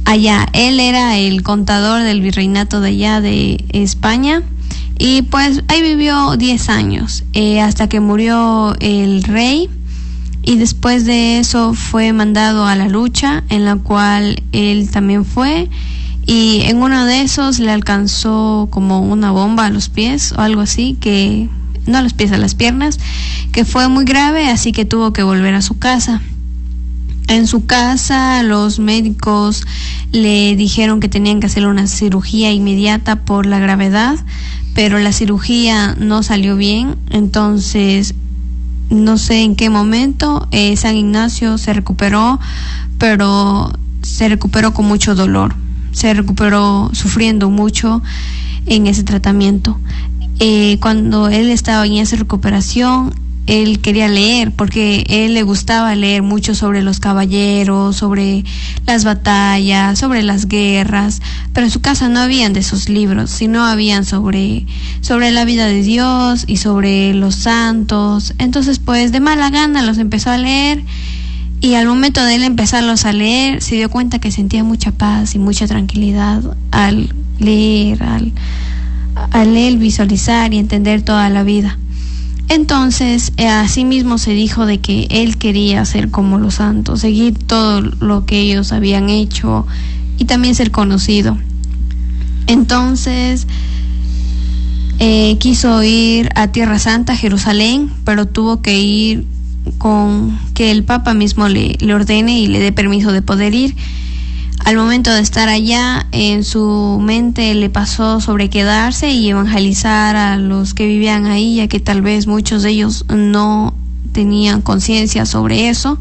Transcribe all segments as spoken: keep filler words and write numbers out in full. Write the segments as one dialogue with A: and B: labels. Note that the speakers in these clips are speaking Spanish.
A: allá. Él era el contador del virreinato de allá de España y pues ahí vivió diez años eh, hasta que murió el rey, y después de eso fue mandado a la lucha, en la cual él también fue, y en uno de esos le alcanzó como una bomba a los pies o algo así, que no a los pies, a las piernas, que fue muy grave, así que tuvo que volver a su casa. En su casa los médicos le dijeron que tenían que hacerle una cirugía inmediata por la gravedad, pero la cirugía no salió bien. Entonces no sé en qué momento eh, San Ignacio se recuperó, pero se recuperó con mucho dolor, se recuperó sufriendo mucho en ese tratamiento. Eh, cuando él estaba en esa recuperación, él quería leer, porque a él le gustaba leer mucho sobre los caballeros, sobre las batallas, sobre las guerras, pero en su casa no habían de esos libros, sino habían sobre, sobre la vida de Dios y sobre los santos. Entonces pues de mala gana los empezó a leer, y al momento de él empezarlos a leer se dio cuenta que sentía mucha paz y mucha tranquilidad al leer, al, al él visualizar y entender toda la vida. Entonces, eh, así mismo se dijo de que él quería ser como los santos, seguir todo lo que ellos habían hecho y también ser conocido. Entonces, eh, quiso ir a Tierra Santa, Jerusalén, pero tuvo que ir con que el Papa mismo le, le ordene y le dé permiso de poder ir. Al momento de estar allá, en su mente le pasó sobre quedarse y evangelizar a los que vivían ahí, ya que tal vez muchos de ellos no tenían conciencia sobre eso,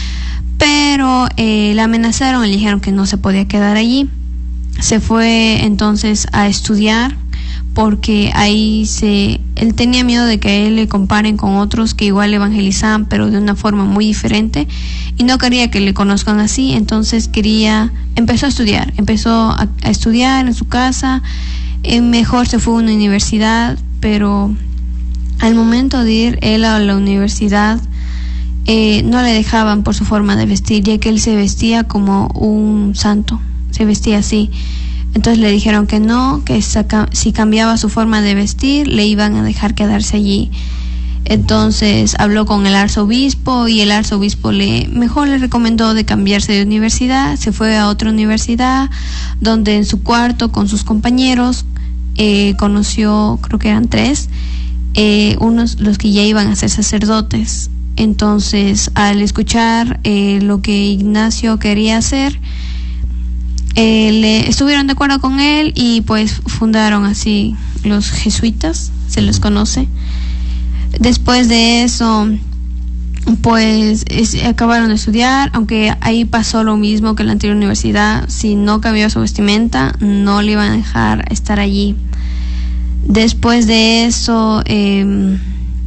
A: pero eh, le amenazaron y le dijeron que no se podía quedar allí. Se fue entonces a estudiar, porque ahí se él tenía miedo de que a él le comparen con otros que igual evangelizaban, pero de una forma muy diferente, y no quería que le conozcan así. Entonces quería empezó a estudiar, empezó a, a estudiar en su casa. Eh, mejor se fue a una universidad, pero al momento de ir él a la universidad eh, no le dejaban por su forma de vestir, ya que él se vestía como un santo, se vestía así. Entonces le dijeron que no, que si cambiaba su forma de vestir le iban a dejar quedarse allí. Entonces habló con el arzobispo, y el arzobispo le mejor le recomendó de cambiarse de universidad. Se fue a otra universidad, donde en su cuarto con sus compañeros eh, conoció, creo que eran tres, eh, unos los que ya iban a ser sacerdotes. Entonces al escuchar eh, lo que Ignacio quería hacer, Eh, le estuvieron de acuerdo con él, y pues fundaron así los jesuitas, se les conoce. Después de eso pues es, acabaron de estudiar, aunque ahí pasó lo mismo que en la anterior universidad. Si no cambió su vestimenta no le iban a dejar estar allí. Después de eso eh,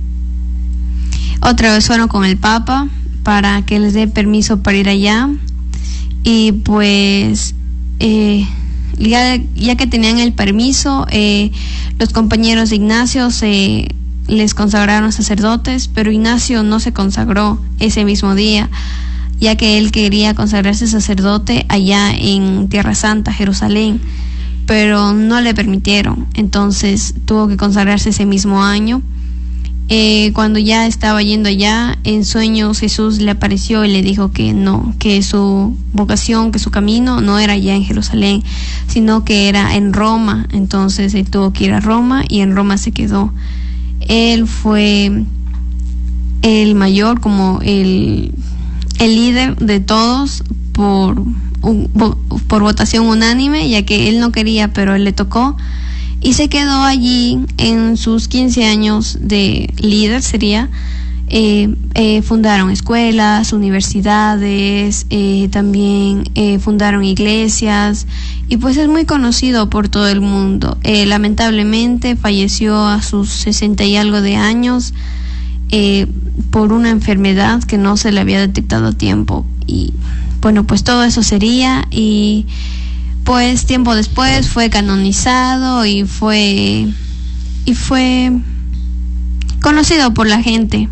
A: otra vez fueron con el Papa para que les dé permiso para ir allá, y pues Eh, ya, ya que tenían el permiso, eh, los compañeros de Ignacio se les consagraron sacerdotes, pero Ignacio no se consagró ese mismo día, ya que él quería consagrarse sacerdote allá en Tierra Santa, Jerusalén, pero no le permitieron. Entonces tuvo que consagrarse ese mismo año. Eh, cuando ya estaba yendo allá, en sueños Jesús le apareció y le dijo que no, que su vocación, que su camino no era allá en Jerusalén, sino que era en Roma. Entonces él tuvo que ir a Roma, y en Roma se quedó. Él fue el mayor, como el, el líder de todos por, por votación unánime, ya que él no quería, pero él le tocó. Y se quedó allí en sus quince años de líder, sería. Eh, eh, fundaron escuelas, universidades, eh, también eh, fundaron iglesias, y pues es muy conocido por todo el mundo. Eh, lamentablemente falleció a sus sesenta y algo de años eh, por una enfermedad que no se le había detectado a tiempo. Y bueno, pues todo eso sería, y pues tiempo después fue canonizado y fue y fue conocido por la gente.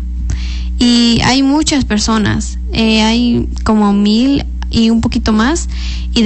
A: Y hay muchas personas, eh, hay como mil y un poquito más, y